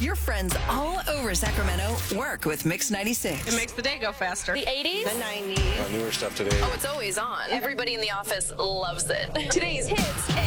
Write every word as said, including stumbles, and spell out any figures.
Your friends all over Sacramento work with Mix ninety-six. It makes the day go faster. The eighties? The nineties. Uh, newer stuff today. Oh, it's always on. Everybody in the office loves it. Today's hits.